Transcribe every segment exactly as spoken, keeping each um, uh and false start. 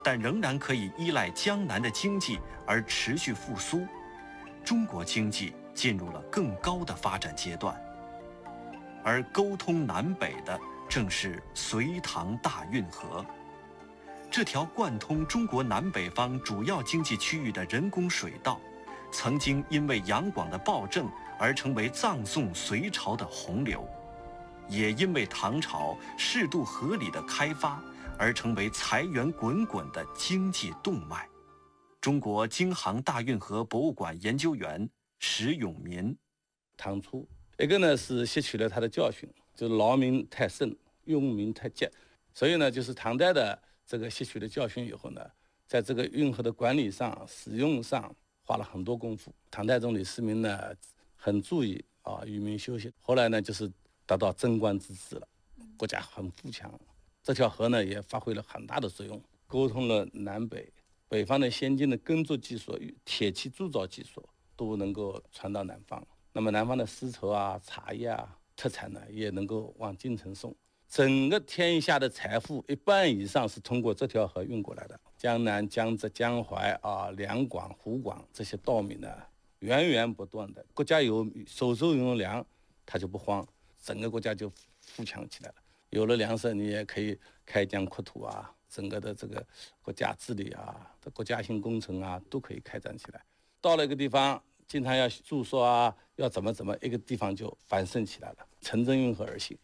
但仍然可以依赖江南的经济而持续复苏。中国经济进入了更高的发展阶段，而沟通南北的正是隋唐大运河。这条贯通中国南北方主要经济区域的人工水道，曾经因为杨广的暴政而成为葬送隋朝的洪流，也因为唐朝适度合理的开发而成为财源滚滚的经济动脉。中国京杭大运河博物馆研究员石永民： 唐初，一个呢是吸取了他的教训，就是劳民太盛，用民太贱，所以呢，就是唐代的这个吸取了教训以后呢，在这个运河的管理上、使用上花了很多功夫。唐太宗李世民呢，很注意啊渔民休息，后来呢就是达到贞观之治了，国家很富强。这条河呢也发挥了很大的作用，沟通了南北，北方的先进的耕作技术与铁器铸造技术都能够传到南方。那么南方的丝绸啊、茶叶啊特产呢，也能够往京城送。整个天下的财富一半以上是通过这条河运过来的。江南、江浙、江淮啊、两广、湖广这些稻米呢，源源不断的，国家有手头有粮，它就不慌，整个国家就富强起来了。有了粮食，你也可以开疆扩土啊，整个的这个国家治理啊、国家性工程啊，都可以开展起来。到了一个地方，经常要住宿啊，要怎么怎么，一个地方就繁盛起来了，城镇运河而行。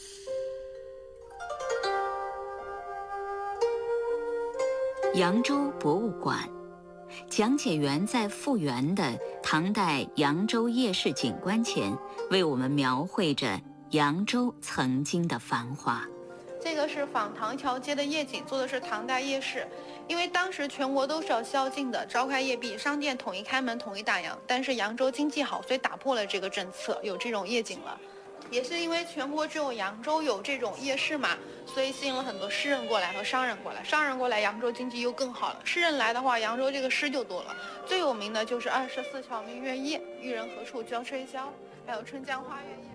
扬州博物馆，讲解员在复原的唐代扬州夜市景观前，为我们描绘着扬州曾经的繁华。 这个是仿唐桥街的夜景，做的是唐代夜市。因为当时全国都是要宵禁的，召开夜闭，商店统一开门，统一打烊。但是扬州经济好，所以打破了这个政策，有这种夜景了。也是因为全国只有扬州有这种夜市嘛，所以吸引了很多诗人过来和商人过来。商人过来，扬州经济又更好了。诗人来的话，扬州这个诗就多了。最有名的就是二十四桥明月夜，玉人何处教吹箫，还有春江花月夜。